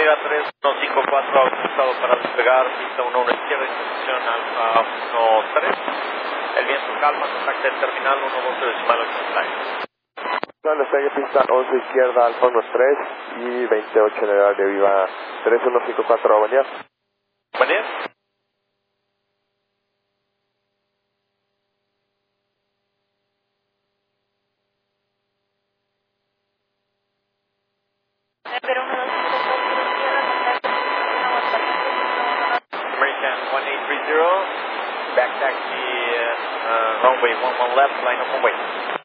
Omega 3154 autorizado para despegar, pista 11 izquierda, institución Alfa 13. El viento calma, contacta el terminal 12 decimal 89. Despegue pista 11 izquierda, Alfa 13 y 28 en el área viva 3154, buen día. Buen día. American 1830, back taxi, runway 11 left, line up one way.